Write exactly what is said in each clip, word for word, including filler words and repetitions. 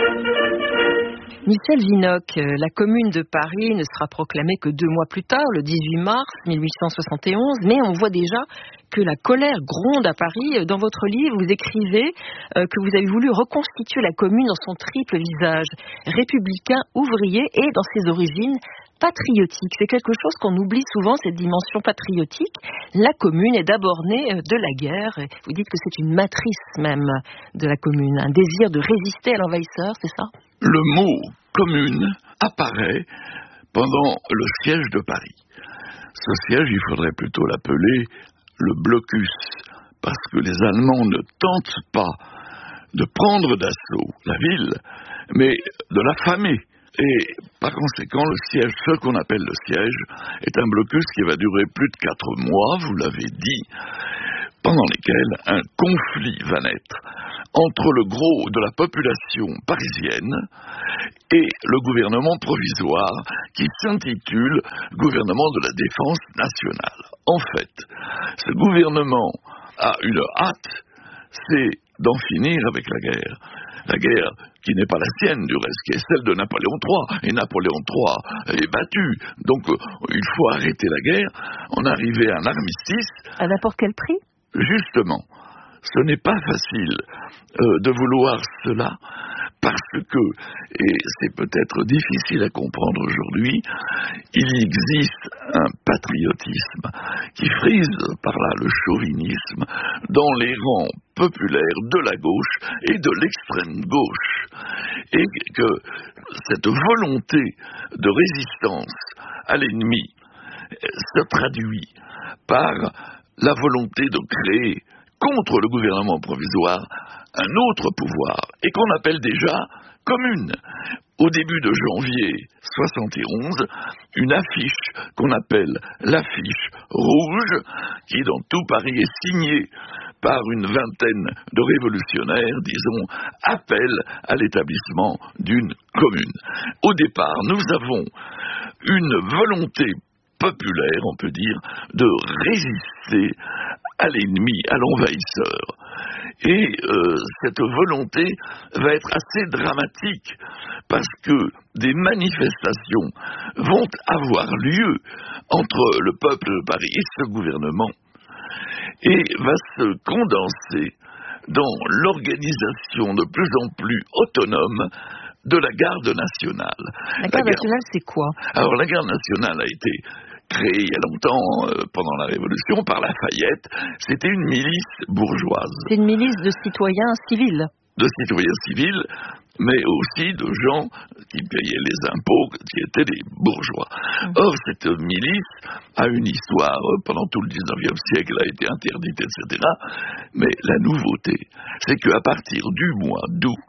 Michel Vinocq, la Commune de Paris ne sera proclamée que deux mois plus tard, le dix-huit mars mille huit cent soixante et onze, mais on voit déjà que la colère gronde à Paris. Dans votre livre, vous écrivez euh, que vous avez voulu reconstituer la Commune dans son triple visage, républicain, ouvrier et, dans ses origines, patriotique. C'est quelque chose qu'on oublie souvent, cette dimension patriotique. La Commune est d'abord née de la guerre. Vous dites que c'est une matrice même de la Commune, un désir de résister à l'envahisseur, c'est ça ? Le mot commune apparaît pendant le siège de Paris. Ce siège, il faudrait plutôt l'appeler le blocus, parce que les Allemands ne tentent pas de prendre d'assaut la ville, mais de l'affamer. Et par conséquent, le siège, ce qu'on appelle le siège, est un blocus qui va durer plus de quatre mois, vous l'avez dit, pendant lesquels un conflit va naître entre le gros de la population parisienne et le gouvernement provisoire qui s'intitule Gouvernement de la Défense nationale. En fait, ce gouvernement a une hâte, c'est d'en finir avec la guerre. La guerre qui n'est pas la sienne, du reste, qui est celle de Napoléon trois. Et Napoléon trois est battu. Donc, il faut arrêter la guerre, en arriver à un armistice. À n'importe quel prix ? Justement, ce n'est pas facile euh, de vouloir cela, parce que, et c'est peut-être difficile à comprendre aujourd'hui, il existe un patriotisme qui frise par là le chauvinisme dans les rangs populaires de la gauche et de l'extrême gauche, et que cette volonté de résistance à l'ennemi se traduit par la volonté de créer contre le gouvernement provisoire un autre pouvoir, et qu'on appelle déjà commune. Au début de janvier soixante et onze, une affiche qu'on appelle l'affiche rouge, qui dans tout Paris est signée par une vingtaine de révolutionnaires, disons, appelle à l'établissement d'une commune. Au départ, nous avons une volonté populaire, on peut dire, de résister à l'ennemi, à l'envahisseur. Et euh, cette volonté va être assez dramatique, parce que des manifestations vont avoir lieu entre le peuple de Paris et ce gouvernement, et va se condenser dans l'organisation de plus en plus autonome de la garde nationale. La garde la nationale, c'est quoi ? Alors, la garde nationale a été créée il y a longtemps, euh, pendant la Révolution, par Lafayette. C'était une milice bourgeoise. C'est une milice de citoyens civils. De citoyens civils, mais aussi de gens qui payaient les impôts, qui étaient des bourgeois. Mmh. Or, cette milice a une histoire, pendant tout le dix-neuvième siècle, elle a été interdite, et cetera. Mais la nouveauté, c'est qu'à partir du mois d'août,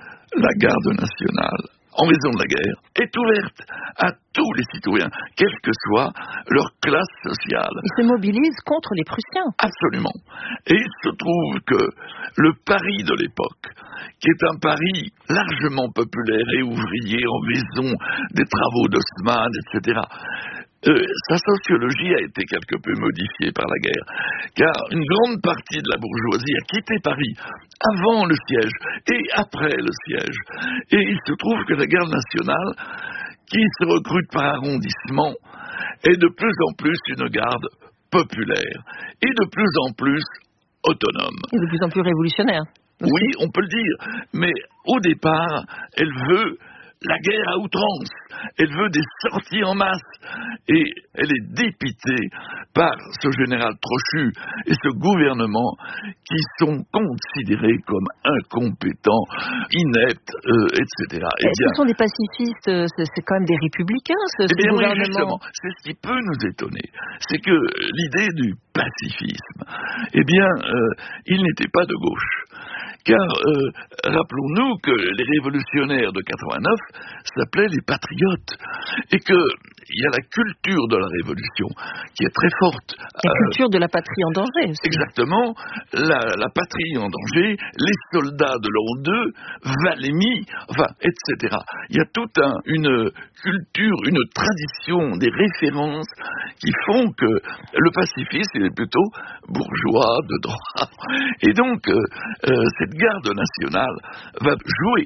la garde nationale, en raison de la guerre, est ouverte à tous les citoyens, quelle que soit leur classe sociale. Ils se mobilisent contre les Prussiens. Absolument. Et il se trouve que le Paris de l'époque, qui est un Paris largement populaire et ouvrier en raison des travaux d'Haussmann, et cetera, Euh, sa sociologie a été quelque peu modifiée par la guerre, car une grande partie de la bourgeoisie a quitté Paris avant le siège et après le siège. Et il se trouve que la garde nationale, qui se recrute par arrondissement, est de plus en plus une garde populaire et de plus en plus autonome. Et de plus en plus révolutionnaire. Aussi. Oui, on peut le dire, mais au départ, elle veut la guerre à outrance, elle veut des sorties en masse, et elle est dépitée par ce général Trochu et ce gouvernement qui sont considérés comme incompétents, ineptes, euh, et cetera. Et bien, ce sont des pacifistes, c'est, c'est quand même des républicains, ce, ce eh bien, gouvernement. Oui, justement, c'est ce qui peut nous étonner, c'est que l'idée du pacifisme, eh bien, euh, il n'était pas de gauche. Car euh, rappelons-nous que les révolutionnaires de quatre-vingt-neuf s'appelaient les patriotes, et qu'il y a la culture de la révolution qui est très forte. La euh, culture de la patrie en danger. Aussi. Exactement, la, la patrie en danger, les soldats de l'an deux, Valmy, enfin, et cetera. Il y a toute un, une culture, une tradition, des références qui font que le pacifisme est plutôt bourgeois, de droit. Et donc, euh, euh, cette garde nationale va jouer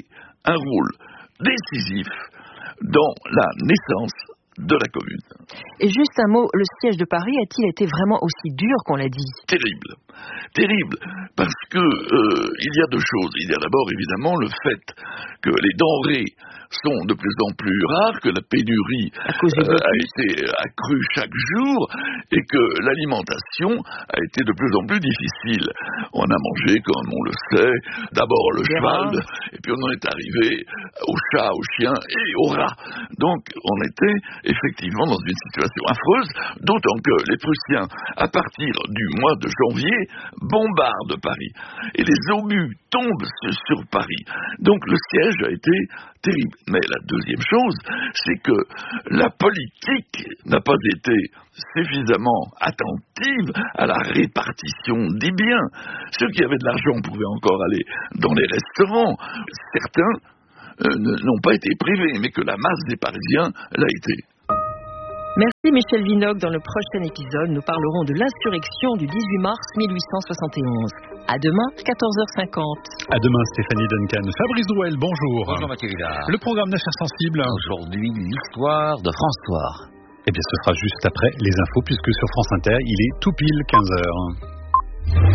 un rôle décisif dans la naissance de la commune. Et juste un mot, le siège de Paris a-t-il été vraiment aussi dur qu'on l'a dit ? Terrible. Terrible, parce que euh, il y a deux choses. Il y a d'abord évidemment le fait que les denrées sont de plus en plus rares, que la pénurie euh, a été accrue chaque jour et que l'alimentation a été de plus en plus difficile. On a mangé, comme on le sait, d'abord le cheval, et puis on en est arrivé au chat, au chien et au rat. Donc on était effectivement dans une situation affreuse, d'autant que les Prussiens, à partir du mois de janvier, bombardent Paris. Et les obus tombent sur Paris. Donc le siège a été terrible. Mais la deuxième chose, c'est que la politique n'a pas été suffisamment attentive à la répartition des biens. Ceux qui avaient de l'argent pouvaient encore aller dans les restaurants. Certains euh, n'ont pas été privés, mais que la masse des Parisiens l'a été. Merci Michel Vinocq. Dans le prochain épisode, nous parlerons de l'insurrection du dix-huit mars mille huit cent soixante et onze. À demain, quatorze heures cinquante. À demain, Stéphanie Duncan. Fabrice Drouel, bonjour. Bonjour Mathieu Villard. Le programme d'affaires sensibles. Aujourd'hui, l'histoire de François. Eh bien, ce sera juste après les infos, puisque sur France Inter, il est tout pile quinze heures.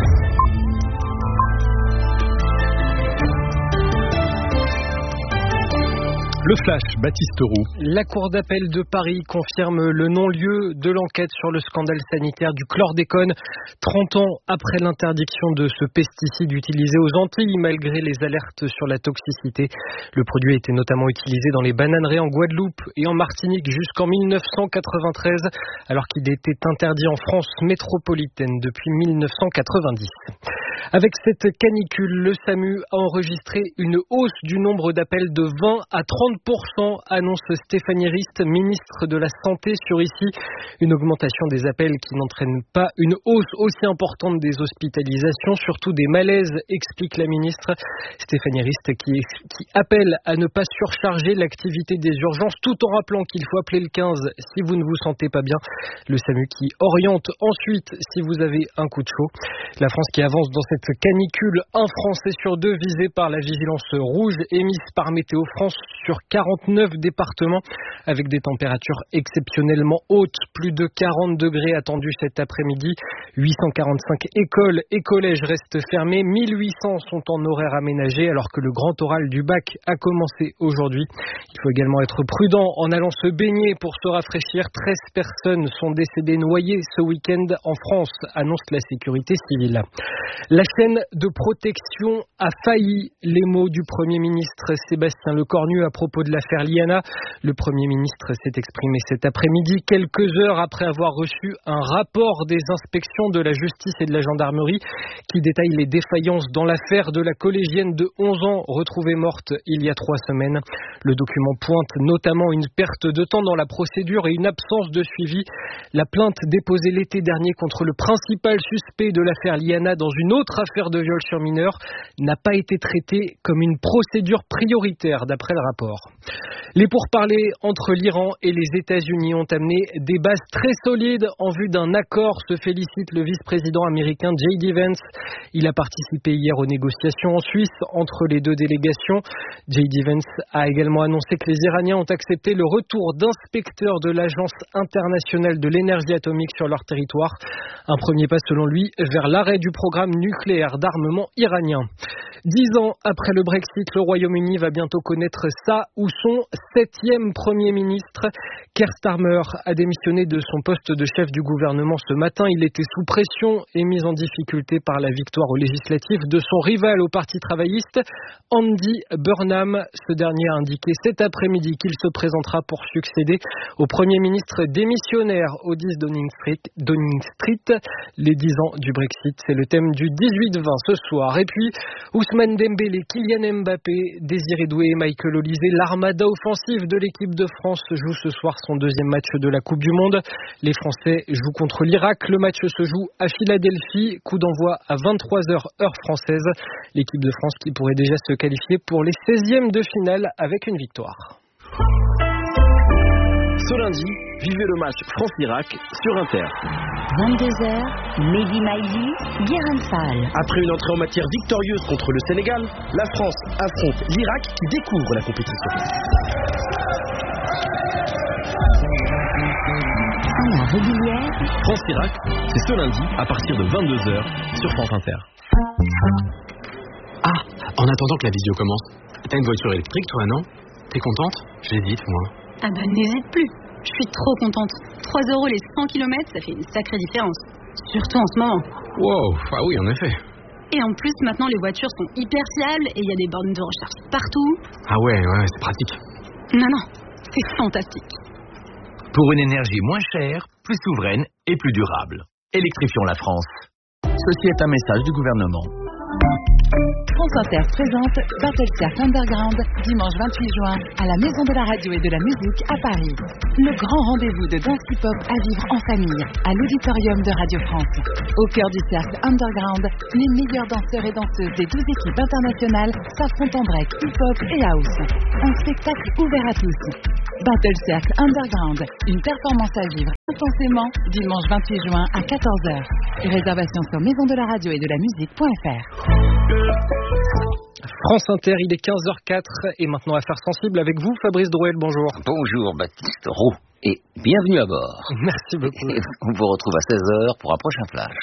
Le flash, Baptiste Roux. La Cour d'appel de Paris confirme le non-lieu de l'enquête sur le scandale sanitaire du chlordécone, trente ans après l'interdiction de ce pesticide utilisé aux Antilles, malgré les alertes sur la toxicité. Le produit a été notamment utilisé dans les bananeraies en Guadeloupe et en Martinique jusqu'en mille neuf cent quatre-vingt-treize, alors qu'il était interdit en France métropolitaine depuis mille neuf cent quatre-vingt-dix. Avec cette canicule, le SAMU a enregistré une hausse du nombre d'appels de vingt à trente pour cent, annonce Stéphanie Rist, ministre de la Santé sur Ici. Une augmentation des appels qui n'entraîne pas une hausse aussi importante des hospitalisations, surtout des malaises, explique la ministre. Stéphanie Rist qui, qui appelle à ne pas surcharger l'activité des urgences tout en rappelant qu'il faut appeler le quinze si vous ne vous sentez pas bien. Le SAMU qui oriente ensuite si vous avez un coup de chaud. La France qui avance dans cette canicule, un Français sur deux visé par la vigilance rouge émise par Météo France sur quarante-neuf départements avec des températures exceptionnellement hautes, plus de quarante degrés attendus cet après-midi. huit cent quarante-cinq écoles et collèges restent fermés, mille huit cents sont en horaire aménagé alors que le grand oral du bac a commencé aujourd'hui. Il faut également être prudent en allant se baigner pour se rafraîchir. treize personnes sont décédées noyées ce week-end en France, annonce la sécurité civile. La chaîne de protection a failli, les mots du Premier ministre Sébastien Lecornu à propos de l'affaire Liana. Le Premier ministre s'est exprimé cet après-midi, quelques heures après avoir reçu un rapport des inspections de la justice et de la gendarmerie qui détaille les défaillances dans l'affaire de la collégienne de onze ans retrouvée morte il y a trois semaines. Le document pointe notamment une perte de temps dans la procédure et une absence de suivi. La plainte déposée l'été dernier contre le principal suspect de l'affaire Liana dans une autre affaire de viol sur mineur n'a pas été traitée comme une procédure prioritaire d'après le rapport. Les pourparlers entre l'Iran et les États-Unis ont amené des bases très solides en vue d'un accord, se félicite le vice-président américain J D Vance. Il a participé hier aux négociations en Suisse entre les deux délégations. J D Vance a également annoncé que les Iraniens ont accepté le retour d'inspecteurs de l'Agence internationale de l'énergie atomique sur leur territoire. Un premier pas selon lui vers l'arrêt du programme nucléaire d'armement iranien. Dix ans après le Brexit, le Royaume-Uni va bientôt connaître sa ou son septième Premier ministre. Keir Starmer a démissionné de son poste de chef du gouvernement ce matin. Il était sous pression et mis en difficulté par la victoire aux législatives de son rival au Parti travailliste, Andy Burnham. Ce dernier a indiqué cet après-midi qu'il se présentera pour succéder au Premier ministre démissionnaire au dix Downing Street. Downing Street. Les dix ans du Brexit, c'est le thème du dix-huit vingt ce soir. Et puis, Ousmane Dembélé, Kylian Mbappé, Désiré Doué et Michael Olise, l'armada offensive de l'équipe de France joue ce soir son deuxième match de la Coupe du Monde. Les Français jouent contre l'Irak. Le match se joue à Philadelphie. Coup d'envoi à vingt-trois heures heure française. L'équipe de France qui pourrait déjà se qualifier pour les seizièmes de finale avec une victoire. Ce lundi, vivez le match France-Irak sur Inter. vingt-deux heures, Mehdi Maizi, Guérin Fall. Après une entrée en matière victorieuse contre le Sénégal, la France affronte l'Irak qui découvre la compétition. À la régulière, France-Irak, c'est ce lundi à partir de vingt-deux heures sur France Inter. Ah, en attendant que la visio commence, t'as une voiture électrique toi, non? T'es contente? J'hésite, moi. Ah bah n'hésite plus, je suis trop contente. trois euros les cent kilomètres, ça fait une sacrée différence. Surtout en ce moment. Wow, ah oui, en effet. Et en plus, maintenant les voitures sont hyper fiables et il y a des bornes de recharge partout. Ah ouais, ouais, c'est pratique. Non, non, c'est fantastique. Pour une énergie moins chère, plus souveraine et plus durable. Électrifions la France. Ceci est un message du gouvernement. France Inter présente Battle Cirque Underground, dimanche vingt-huit juin, à la Maison de la Radio et de la Musique à Paris. Le grand rendez-vous de danse hip-hop à vivre en famille, à l'auditorium de Radio France. Au cœur du Cercle Underground, les meilleurs danseurs et danseuses des douze équipes internationales s'affrontent en break, hip-hop et house. Un spectacle ouvert à tous. Battle Cirque Underground, une performance à vivre intensément, dimanche vingt-huit juin à quatorze heures. Réservation sur maison de la radio et de la musique point f r. France Inter, il est quinze heures quatre et maintenant Affaires sensibles avec vous, Fabrice Drouel, bonjour. Bonjour Baptiste Roux et bienvenue à bord. Merci beaucoup. Et on vous retrouve à seize heures pour un prochain flash.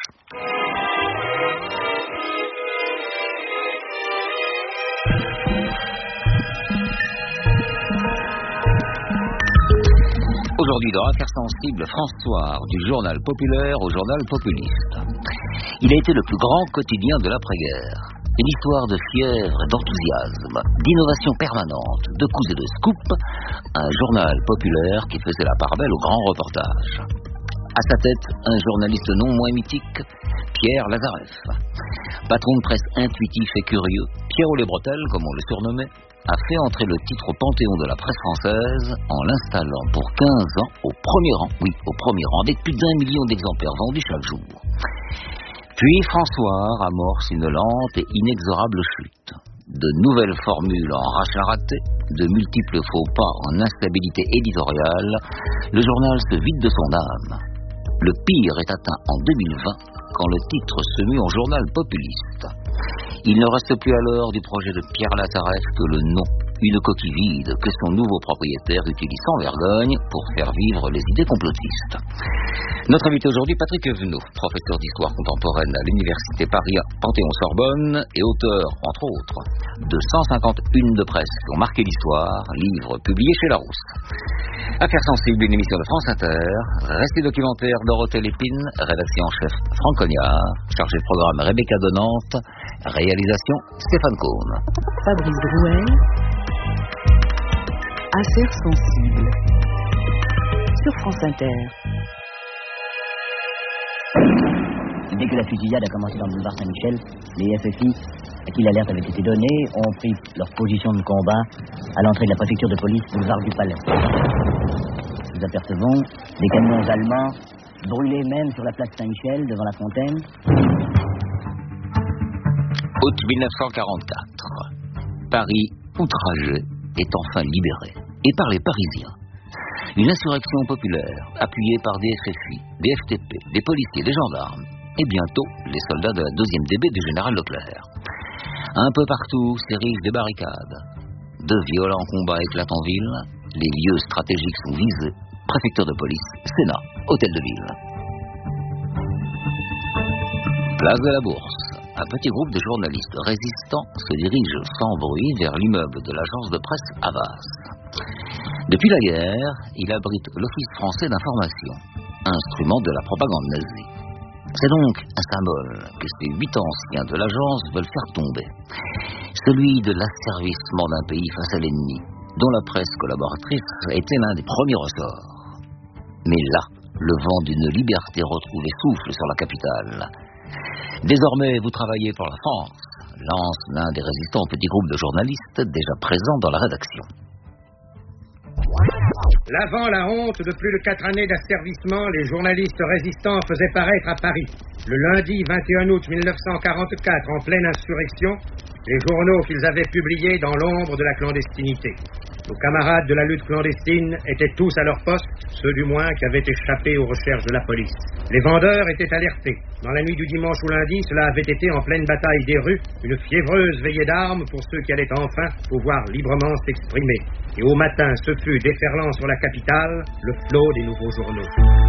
Aujourd'hui dans Affaires sensibles, France Soir, du journal populaire au journal populiste. Il a été le plus grand quotidien de l'après-guerre. Une histoire de fièvre et d'enthousiasme, d'innovation permanente, de coups et de scoops, un journal populaire qui faisait la part belle au grand reportage. À sa tête, un journaliste non moins mythique, Pierre Lazareff. Patron de presse intuitif et curieux, Pierrot les Bretelles, comme on le surnommait, a fait entrer le titre au panthéon de la presse française en l'installant pour quinze ans au premier rang, oui, au premier rang, avec plus d'un million d'exemplaires vendus chaque jour. Puis François amorce une lente et inexorable chute. De nouvelles formules en rachat raté, de multiples faux pas en instabilité éditoriale, le journal se vide de son âme. Le pire est atteint en deux mille vingt, quand le titre se mue en journal populiste. Il ne reste plus alors du projet de Pierre Lazareff que le nom, une coquille vide que son nouveau propriétaire utilise sans vergogne pour faire vivre les idées complotistes. Notre invité aujourd'hui, Patrick Evenot, professeur d'histoire contemporaine à l'université Paris Panthéon-Sorbonne et auteur, entre autres, de cent cinquante une de presse qui ont marqué l'histoire, livre publié chez Larousse. Affaires sensibles, une émission de France Inter, récit documentaire Dorothée Lépine, rédaction en chef Franck Cognard, chargé de programme Rebecca Donante, réalisation Stéphane Cohn. Fabrice Drouel, Affaires sensibles, sur France Inter. Dès que la fusillade a commencé dans le boulevard Saint-Michel, les F F I, à qui l'alerte avait été donnée, ont pris leur position de combat à l'entrée de la préfecture de police boulevard du Palais. Nous apercevons des camions allemands brûlés même sur la place Saint-Michel devant la fontaine. Août mille neuf cent quarante-quatre. Paris, outragé, est enfin libéré. Et par les Parisiens. Une insurrection populaire, appuyée par des F F I, des F T P, des policiers, des gendarmes, et bientôt les soldats de la deuxième D B du général Leclerc. Un peu partout s'érigent des barricades. De violents combats éclatent en ville, les lieux stratégiques sont visés, préfecture de police, Sénat, hôtel de ville. Place de la Bourse. Un petit groupe de journalistes résistants se dirige sans bruit vers l'immeuble de l'agence de presse Havas. Depuis la guerre, il abrite l'Office français d'information, instrument de la propagande nazie. C'est donc un symbole que ces huit anciens de l'agence veulent faire tomber. Celui de l'asservissement d'un pays face à l'ennemi, dont la presse collaboratrice était l'un des premiers ressorts. Mais là, le vent d'une liberté retrouvée souffle sur la capitale. Désormais, vous travaillez pour la France, lance l'un des résistants au petit groupe de journalistes déjà présents dans la rédaction. L'avant la honte de plus de quatre années d'asservissement, les journalistes résistants faisaient paraître à Paris, le lundi vingt et un août mille neuf cent quarante-quatre, en pleine insurrection, les journaux qu'ils avaient publiés dans l'ombre de la clandestinité. Nos camarades de la lutte clandestine étaient tous à leur poste, ceux du moins qui avaient échappé aux recherches de la police. Les vendeurs étaient alertés. Dans la nuit du dimanche au lundi, cela avait été en pleine bataille des rues, une fiévreuse veillée d'armes pour ceux qui allaient enfin pouvoir librement s'exprimer. Et au matin, ce fut déferlant sur la capitale le flot des nouveaux journaux.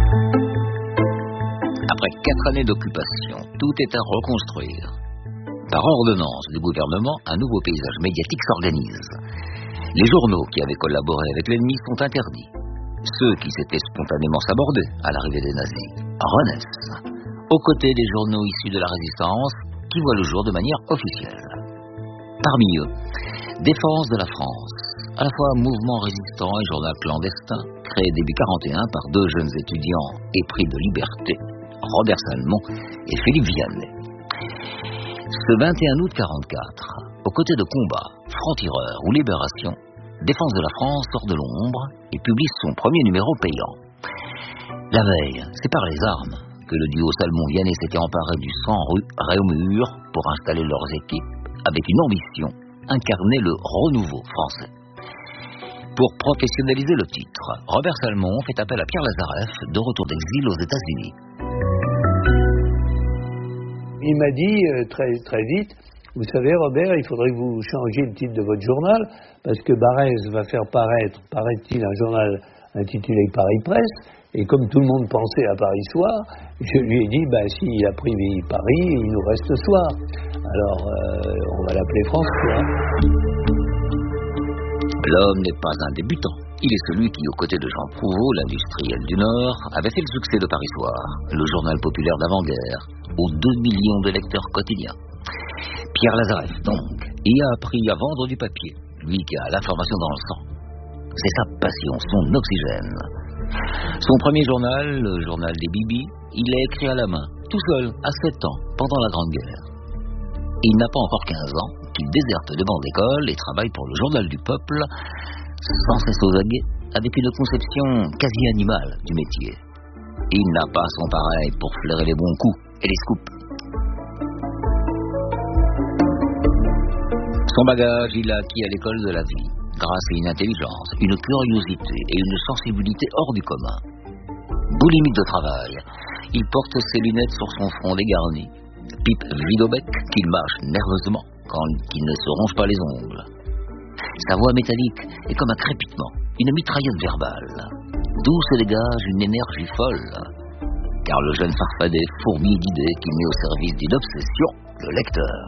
Après quatre années d'occupation, tout est à reconstruire. Par ordonnance du gouvernement, un nouveau paysage médiatique s'organise. Les journaux qui avaient collaboré avec l'ennemi sont interdits. Ceux qui s'étaient spontanément sabordés à l'arrivée des nazis renaissent, aux côtés des journaux issus de la résistance qui voient le jour de manière officielle. Parmi eux, Défense de la France, à la fois mouvement résistant et journal clandestin, créé début quarante et un par deux jeunes étudiants épris de liberté, Robert Salmon et Philippe Vianney. Ce vingt et un août quarante-quatre, aux côtés de Combat, Franc-Tireur ou Libération, Défense de la France sort de l'ombre et publie son premier numéro payant. La veille, c'est par les armes que le duo Salmon-Vianney s'était emparé du cent rue Réaumur pour installer leurs équipes avec une ambition, incarner le renouveau français. Pour professionnaliser le titre, Robert Salmon fait appel à Pierre Lazareff, de retour d'exil aux États-Unis. Il m'a dit euh, très, très vite, vous savez Robert, il faudrait que vous changiez le titre de votre journal, parce que Barrès va faire paraître, paraît-il, un journal intitulé Paris Presse, et comme tout le monde pensait à Paris Soir, je lui ai dit, bah, s'il a pris Paris, il nous reste Soir. Alors, euh, on va l'appeler France Soir. L'homme n'est pas un débutant. Il est celui qui, aux côtés de Jean Prouveau, l'industriel du Nord, avait fait le succès de Paris Soir, le journal populaire d'avant-guerre, aux deux millions de lecteurs quotidiens. Pierre Lazareff, donc, y a appris à vendre du papier, lui qui a l'information dans le sang. C'est sa passion, son oxygène. Son premier journal, le journal des Bibis, il l'a écrit à la main, tout seul, à sept ans, pendant la Grande Guerre. Il n'a pas encore quinze ans qu'il déserte les bancs d'école et travaille pour le journal du peuple, sans cesse aux aguets, avec une conception quasi animale du métier. Il n'a pas son pareil pour flairer les bons coups et les scoops. Son bagage, il l'a acquis à l'école de la vie, grâce à une intelligence, une curiosité et une sensibilité hors du commun. Boulimique de travail, il porte ses lunettes sur son front dégarni, pipe vide au bec qu'il mâche nerveusement quand il ne se ronge pas les ongles. Sa voix métallique est comme un crépitement, une mitrailleuse verbale, d'où se dégage une énergie folle, car le jeune farfadet fourmille d'idées qu'il met au service d'une obsession, le lecteur.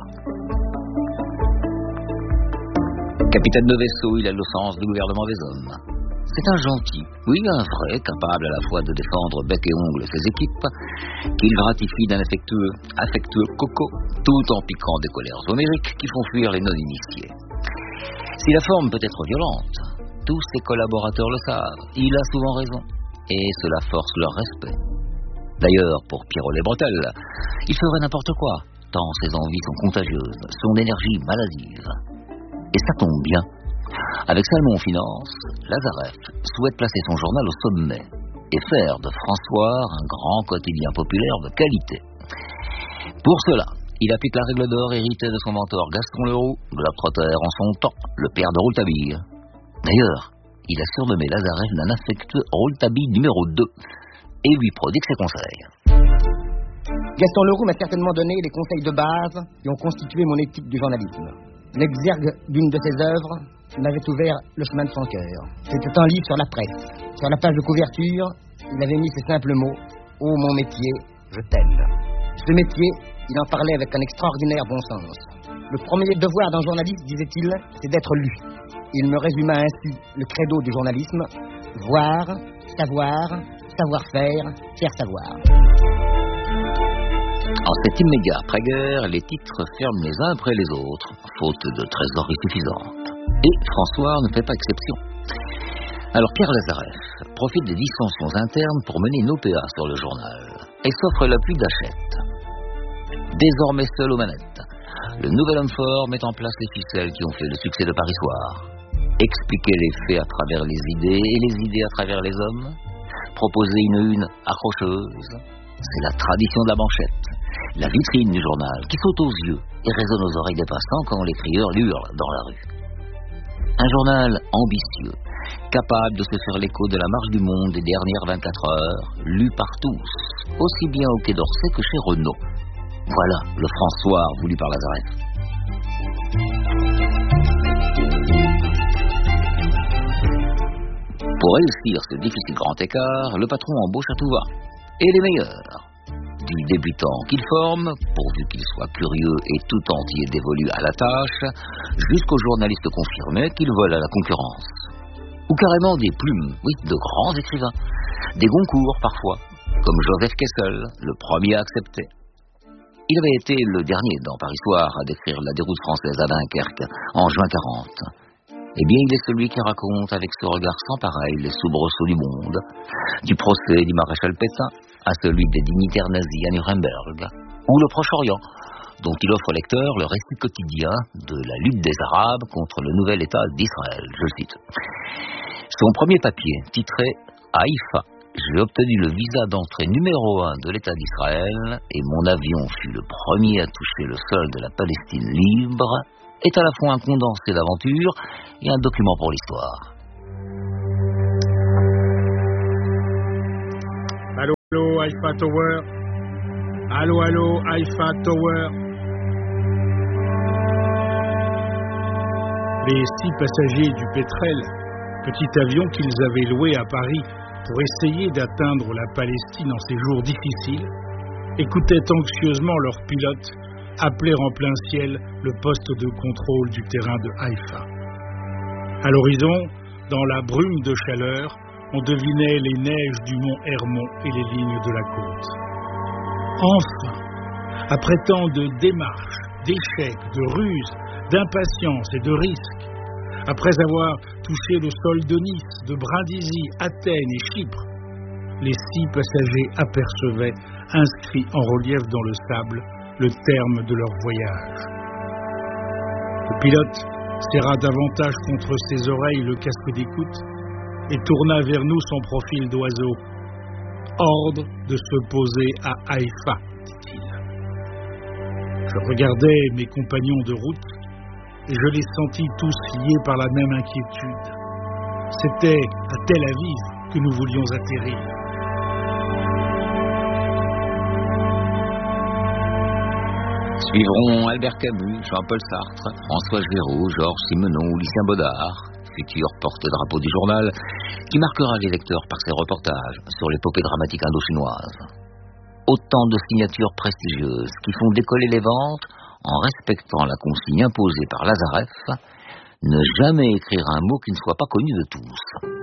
Capitaine de vaisseau, il a le sens du gouvernement des hommes. C'est un gentil, oui, un vrai, capable à la fois de défendre bec et ongle ses équipes, qu'il gratifie d'un affectueux, affectueux coco, tout en piquant des colères homériques qui font fuir les non-initiés. Si la forme peut être violente, tous ses collaborateurs le savent, il a souvent raison, et cela force leur respect. D'ailleurs, pour Pierrot les Bretelles, il ferait n'importe quoi, tant ses envies sont contagieuses, son énergie maladive. Et ça tombe bien. Avec Salmon Finance, Lazareff souhaite placer son journal au sommet et faire de François un grand quotidien populaire de qualité. Pour cela, il applique la règle d'or héritée de son mentor Gaston Leroux, globe-trotter en son temps, le père de Rouletabille. D'ailleurs, il a surnommé Lazareff d'un affectueux Rouletabille numéro deux et lui prodigue ses conseils. Gaston Leroux m'a certainement donné les conseils de base qui ont constitué mon éthique du journalisme. L'exergue d'une de ses œuvres m'avait ouvert le chemin de son cœur. C'était un livre sur la presse. Sur la page de couverture, il avait mis ces simples mots « Ô mon métier, je t'aime ». Ce métier, il en parlait avec un extraordinaire bon sens. Le premier devoir d'un journaliste, disait-il, c'est d'être lu. Il me résuma ainsi le credo du journalisme: voir, savoir, savoir-faire, faire savoir. En cet immédiat après-guerre, les titres ferment les uns après les autres, faute de trésorerie suffisante. Et François ne fait pas exception. Alors Pierre Lazareff profite des dissensions internes pour mener une O P A sur le journal et s'offre l'appui d'Hachette. Désormais seul aux manettes, le nouvel homme fort met en place les ficelles qui ont fait le succès de Paris Soir. Expliquer les faits à travers les idées et les idées à travers les hommes. Proposer une une accrocheuse. C'est la tradition de la manchette, la vitrine du journal qui saute aux yeux et résonne aux oreilles des passants quand les crieurs hurlent dans la rue. Un journal ambitieux, capable de se faire l'écho de la marche du monde des dernières vingt-quatre heures, lu par tous, aussi bien au Quai d'Orsay que chez Renault. Voilà le François voulu par Lazareth. Pour réussir ce difficile grand écart, le patron embauche à tout va. Et les meilleurs. Du débutant qu'il forme, pourvu qu'il soit curieux et tout entier dévolu à la tâche, jusqu'aux journalistes confirmés qu'il vole à la concurrence. Ou carrément des plumes, oui, de grands écrivains. Des Goncourt parfois, comme Joseph Kessel, le premier à accepter. Il avait été le dernier dans Paris Soir à décrire la déroute française à Dunkerque en juin quarante. Eh bien, il est celui qui raconte avec ce regard sans pareil les soubresauts du monde, du procès du maréchal Pétain à celui des dignitaires nazis à Nuremberg, ou le Proche-Orient, dont il offre au lecteur le récit quotidien de la lutte des Arabes contre le nouvel État d'Israël, je cite. Son premier papier, titré « Haïfa, j'ai obtenu le visa d'entrée numéro un de l'État d'Israël et mon avion fut le premier à toucher le sol de la Palestine libre », est à la fois un condensé d'aventure et un document pour l'histoire. Allô, allô, Haïfa Tower. Allô, allô, Haïfa Tower. Les six passagers du Pétrel, petit avion qu'ils avaient loué à Paris pour essayer d'atteindre la Palestine en ces jours difficiles, écoutaient anxieusement leur pilote appeler en plein ciel le poste de contrôle du terrain de Haïfa. À l'horizon, dans la brume de chaleur, on devinait les neiges du mont Hermon et les lignes de la côte. Enfin, après tant de démarches, d'échecs, de ruses, d'impatience et de risques, après avoir touché le sol de Nice, de Brindisi, Athènes et Chypre, les six passagers apercevaient, inscrits en relief dans le sable, le terme de leur voyage. Le pilote serra davantage contre ses oreilles le casque d'écoute et tourna vers nous son profil d'oiseau. Ordre de se poser à Haïfa, dit-il. Je regardais mes compagnons de route et je les sentis tous liés par la même inquiétude. C'était à Tel Aviv que nous voulions atterrir. Suivront Albert Camus, Jean-Paul Sartre, François Géraud, Georges Simenon ou Lucien Baudard, futur porte-drapeau du journal, qui marquera les lecteurs par ses reportages sur l'épopée dramatique indo-chinoise. Autant de signatures prestigieuses qui font décoller les ventes en respectant la consigne imposée par Lazareth, ne jamais écrire un mot qui ne soit pas connu de tous.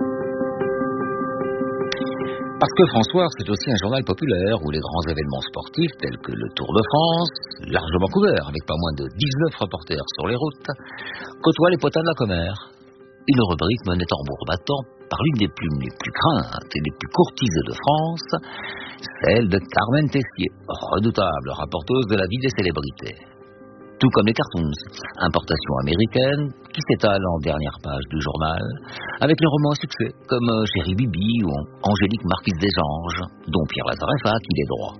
Parce que François, c'est aussi un journal populaire où les grands événements sportifs tels que le Tour de France, largement couvert avec pas moins de dix-neuf reporters sur les routes, côtoient les potins de la commère. Une rubrique menée tambour battant par l'une des plumes les plus craintes et les plus courtisées de France, celle de Carmen Tessier, redoutable rapporteuse de la vie des célébrités. Tout comme les cartoons, importation américaine, qui s'étale en dernière page du journal, avec les romans à succès, comme Chéri Bibi ou Angélique Marquise des Anges, dont Pierre Lazareth a acquis les droits.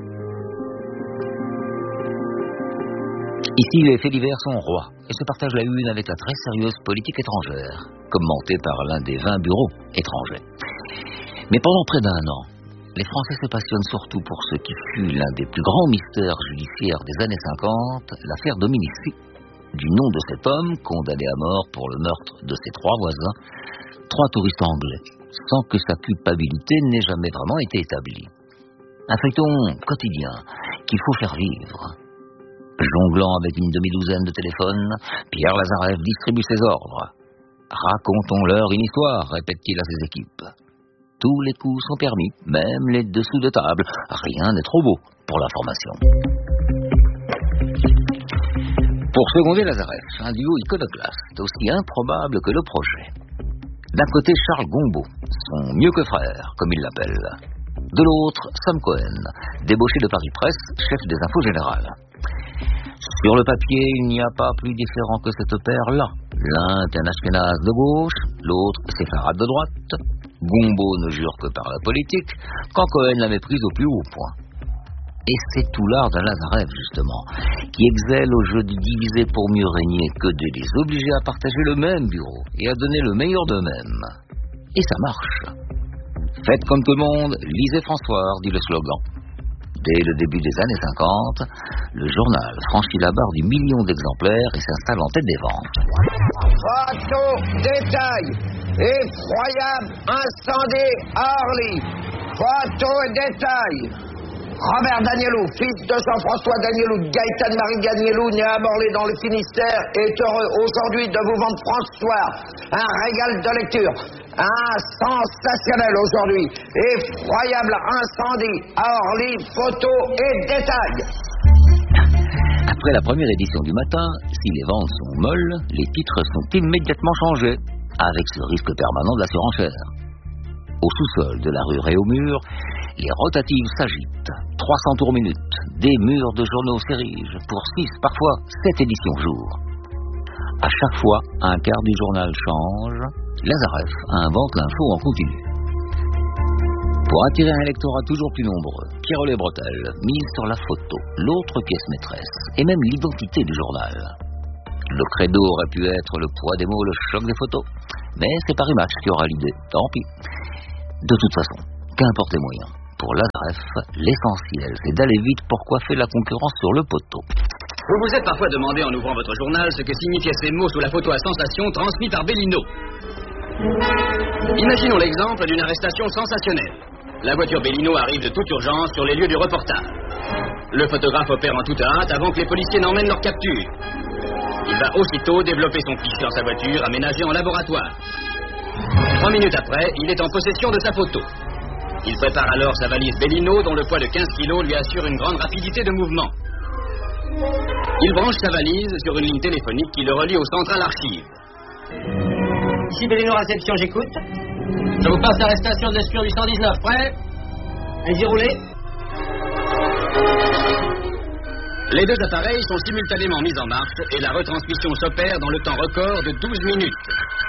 Ici, les faits divers sont rois et se partagent la une avec la très sérieuse politique étrangère, commentée par l'un des vingt bureaux étrangers. Mais pendant près d'un an, les Français se passionnent surtout pour ce qui fut l'un des plus grands mystères judiciaires des années cinquante, l'affaire Dominici, du nom de cet homme condamné à mort pour le meurtre de ses trois voisins, trois touristes anglais, sans que sa culpabilité n'ait jamais vraiment été établie. Un feuilleton quotidien qu'il faut faire vivre. Jonglant avec une demi-douzaine de téléphones, Pierre Lazareth distribue ses ordres. Racontons-leur une histoire, répète-t-il à ses équipes. Tous les coups sont permis, même les dessous de table. Rien n'est trop beau pour l'information. Pour seconder Lazareth, un duo iconoclaste, aussi improbable que le projet. D'un côté, Charles Gombault, son mieux que frère, comme il l'appelle. De l'autre, Sam Cohen, débauché de Paris Presse, chef des infos générales. Sur le papier, il n'y a pas plus différent que cette paire-là. L'un est un ashkénaze de gauche, l'autre séfarade de droite. Gombault ne jure que par la politique, quand Cohen la méprise au plus haut point. Et c'est tout l'art de Lazarev, justement, qui excelle au jeu du diviser pour mieux régner que de les obliger à partager le même bureau et à donner le meilleur d'eux-mêmes. Et ça marche. Faites comme tout le monde, lisez François, dit le slogan. Dès le début des années cinquante, le journal franchit la barre du million d'exemplaires et s'installe en tête des ventes. Photo, détail, effroyable incendie à Orly. Photo et détail. Robert Danielou, fils de Jean-François Danielou, de Gaëtan-Marie Danielou, né à Morlaix dans le Finistère, est heureux aujourd'hui de vous vendre François, un régal de lecture, un sensationnel aujourd'hui, effroyable incendie à Orly, photo et détail. Après la première édition du matin, si les ventes sont molles, les titres sont immédiatement changés, avec ce risque permanent de la surenchère. Au sous-sol de la rue Réaumur, les rotatives s'agitent. trois cents tours minutes, des murs de journaux s'érigent pour six, parfois sept éditions jour. À chaque fois, un quart du journal change. Lazarev invente l'info en continu. Pour attirer un lectorat toujours plus nombreux, Pierre Bretel mise sur la photo, l'autre pièce maîtresse, et même l'identité du journal. Le credo aurait pu être le poids des mots, le choc des photos. Mais c'est Paris Match qui aura l'idée, tant pis. De toute façon, qu'importe les moyens. Pour Lazarev, l'essentiel, c'est d'aller vite pour coiffer la concurrence sur le poteau. Vous vous êtes parfois demandé en ouvrant votre journal ce que signifiaient ces mots sous la photo à sensation transmis par Bellino. Imaginons l'exemple d'une arrestation sensationnelle. La voiture Bellino arrive de toute urgence sur les lieux du reportage. Le photographe opère en toute hâte avant que les policiers n'emmènent leur capture. Il va aussitôt développer son fichier dans sa voiture, aménagée en laboratoire. Trois minutes après, il est en possession de sa photo. Il prépare alors sa valise Bellino, dont le poids de quinze kilos lui assure une grande rapidité de mouvement. Il branche sa valise sur une ligne téléphonique qui le relie au central archive. Ici Bellino Réception, j'écoute. Je vous passe l'arrestation de l'espion du cent dix-neuf. Prêt? Allez-y, roulez. Les deux appareils sont simultanément mis en marche et la retransmission s'opère dans le temps record de douze minutes.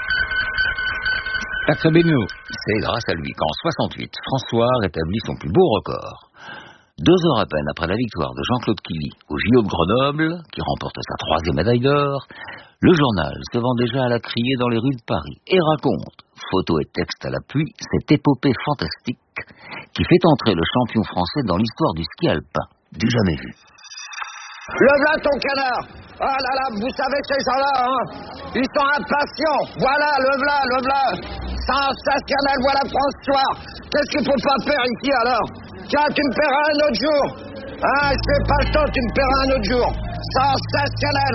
Sacré Bellino. C'est grâce à lui qu'en soixante-huit, François rétablit son plus beau record. Deux heures à peine après la victoire de Jean-Claude Killy au J O de Grenoble, qui remporte sa troisième médaille d'or, le journal se vend déjà à la criée dans les rues de Paris et raconte, photos et textes à l'appui, cette épopée fantastique qui fait entrer le champion français dans l'histoire du ski alpin, du jamais vu. Le v'là ton canard. Ah là là, vous savez ces gens-là, hein, ils sont impatients. Voilà, le v'là, le v'là. Sensationnel, voilà François. Qu'est-ce qu'il faut pas faire ici alors? Tiens, tu me paieras un autre jour. Ah, je fais pas le temps, tu me paieras un autre jour. Sensationnel.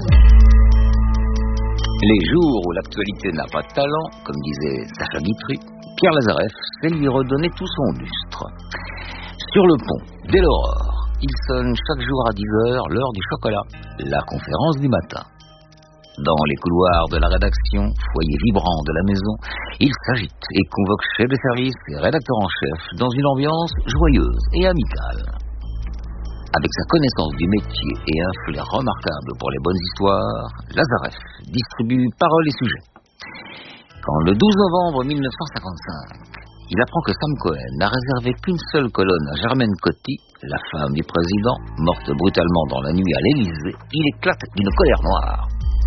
Les jours où l'actualité n'a pas de talent, comme disait Sacha Guitry, Pierre Lazarev sait lui redonner tout son lustre. Sur le pont, dès l'aurore, il sonne chaque jour à dix heures l'heure du chocolat, la conférence du matin. Dans les couloirs de la rédaction, foyer vibrant de la maison, il s'agite et convoque chef de service et rédacteur en chef dans une ambiance joyeuse et amicale. Avec sa connaissance du métier et un flair remarquable pour les bonnes histoires, Lazarev distribue paroles et sujets. Quand le douze novembre mille neuf cent cinquante-cinq, il apprend que Sam Cohen n'a réservé qu'une seule colonne à Germaine Coty, la femme du président, morte brutalement dans la nuit à l'Élysée, il éclate d'une colère noire.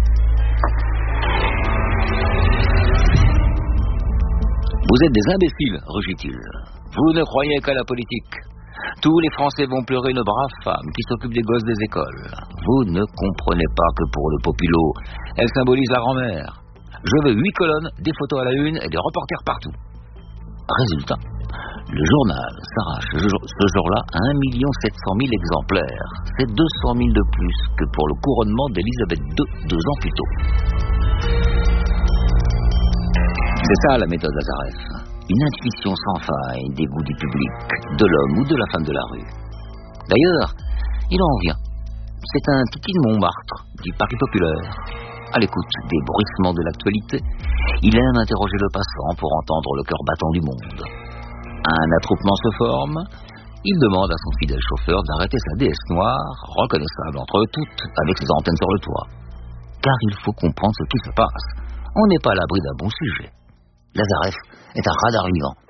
Vous êtes des imbéciles, rugit-il. Vous ne croyez qu'à la politique. Tous les Français vont pleurer une brave femme qui s'occupe des gosses des écoles. Vous ne comprenez pas que pour le populo, elle symbolise la grand-mère. Je veux huit colonnes, des photos à la une et des reporters partout. Résultat, le journal s'arrache ce jour-là à un million sept cent mille exemplaires. C'est deux cent mille de plus que pour le couronnement d'Élisabeth deux, deux ans plus tôt. C'est ça la méthode Lazarev. Une intuition sans faille des goûts du public, de l'homme ou de la femme de la rue. D'ailleurs, il en vient. C'est un titi de Montmartre, du Paris populaire. À l'écoute des bruissements de l'actualité, il aime interroger le passant pour entendre le cœur battant du monde. Un attroupement se forme, il demande à son fidèle chauffeur d'arrêter sa D S noire, reconnaissable entre eux toutes, avec ses antennes sur le toit. Car il faut comprendre ce qui se passe. On n'est pas à l'abri d'un bon sujet. Lazarev est un radar vivant.